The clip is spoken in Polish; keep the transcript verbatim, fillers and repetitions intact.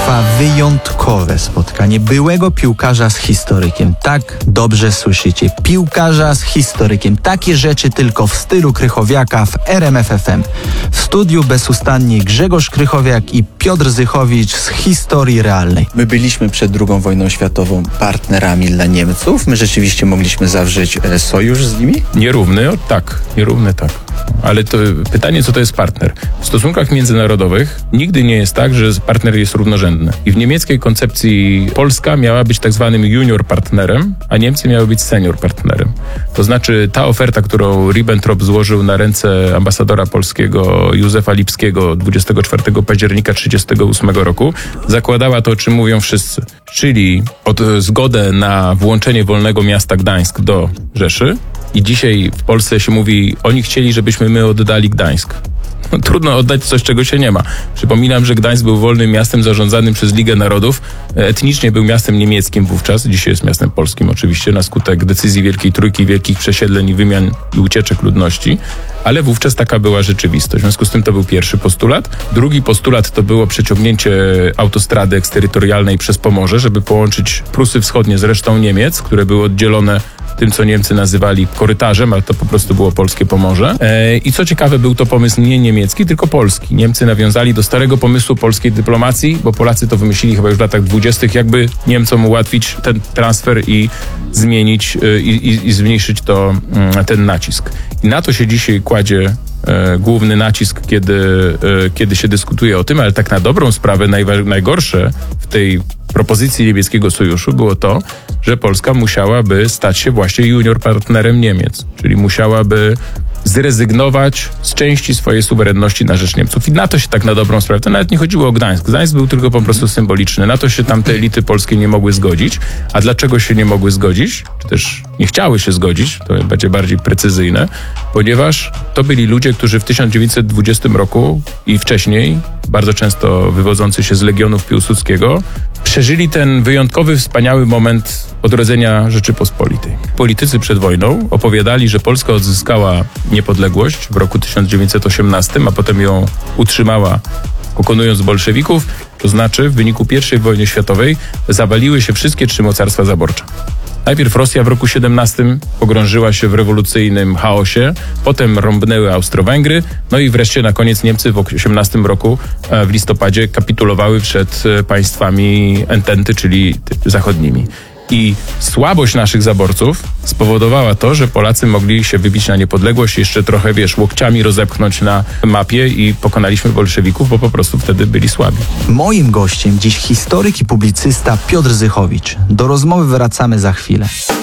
trwa wyjątkowe spotkanie byłego piłkarza z historykiem. Tak, dobrze słyszycie. Piłkarza z historykiem. Takie rzeczy tylko w stylu Krychowiaka w R M F F M. W studiu bezustannie Grzegorz Krychowiak i Piotr Zychowicz z historii realnej. My byliśmy przed drugą wojną światową partnerami dla Niemców. My rzeczywiście mogliśmy zawrzeć e, sojusz z nimi? Nierówny, o, tak. Nierówny, tak. Ale to pytanie, co to jest partner? W stosunkach międzynarodowych nigdy nie jest tak, że partner jest równorzędny. I w niemieckiej koncepcji Polska miała być tak zwanym junior partnerem, a Niemcy miały być senior partnerem. To znaczy ta oferta, którą Ribbentrop złożył na ręce ambasadora polskiego Józefa Lipskiego dwudziestego czwartego października tysiąc dziewięćset trzydziestego ósmego roku, zakładała to, o czym mówią wszyscy. Czyli od zgodę na włączenie wolnego miasta Gdańsk do Rzeszy. I dzisiaj w Polsce się mówi, oni chcieli, żebyśmy my oddali Gdańsk. No, trudno oddać coś, czego się nie ma. Przypominam, że Gdańsk był wolnym miastem zarządzanym przez Ligę Narodów. Etnicznie był miastem niemieckim wówczas. Dzisiaj jest miastem polskim oczywiście na skutek decyzji Wielkiej Trójki, wielkich przesiedleń i wymian i ucieczek ludności. Ale wówczas taka była rzeczywistość. W związku z tym to był pierwszy postulat. Drugi postulat to było przeciągnięcie autostrady eksterytorialnej przez Pomorze, żeby połączyć Prusy Wschodnie z resztą Niemiec, które były oddzielone tym, co Niemcy nazywali korytarzem, ale to po prostu było polskie Pomorze. E, I co ciekawe, był to pomysł nie niemiecki, tylko polski. Niemcy nawiązali do starego pomysłu polskiej dyplomacji, bo Polacy to wymyślili chyba już w latach dwudziestych, jakby Niemcom ułatwić ten transfer i zmienić y, i, i zmniejszyć to, y, ten nacisk. I na to się dzisiaj kładzie e, główny nacisk, kiedy, e, kiedy się dyskutuje o tym, ale tak na dobrą sprawę najwa- najgorsze w tej propozycji niemieckiego sojuszu było to, że Polska musiałaby stać się właśnie junior partnerem Niemiec, czyli musiałaby zrezygnować z części swojej suwerenności na rzecz Niemców. I na to się tak na dobrą sprawę, to nawet nie chodziło o Gdańsk. Gdańsk był tylko po prostu symboliczny. Na to się tam te elity polskie nie mogły zgodzić. A dlaczego się nie mogły zgodzić? Czy też nie chciały się zgodzić, to będzie bardziej precyzyjne, ponieważ to byli ludzie, którzy w tysiąc dziewięćset dwudziestym roku i wcześniej, bardzo często wywodzący się z Legionów Piłsudskiego, przeżyli ten wyjątkowy, wspaniały moment odrodzenia Rzeczypospolitej. Politycy przed wojną opowiadali, że Polska odzyskała niepodległość w roku tysiąc dziewięćset osiemnastym, a potem ją utrzymała, pokonując bolszewików. To znaczy w wyniku pierwszej wojny światowej zawaliły się wszystkie trzy mocarstwa zaborcze. Najpierw Rosja w roku siedemnastym pogrążyła się w rewolucyjnym chaosie, potem rąbnęły Austro-Węgry, no i wreszcie na koniec Niemcy w osiemnastym roku w listopadzie kapitulowały przed państwami ententy, czyli zachodnimi. I słabość naszych zaborców spowodowała to, że Polacy mogli się wybić na niepodległość, jeszcze trochę, wiesz, łokciami rozepchnąć na mapie i pokonaliśmy bolszewików, bo po prostu wtedy byli słabi. Moim gościem dziś historyk i publicysta Piotr Zychowicz. Do rozmowy wracamy za chwilę.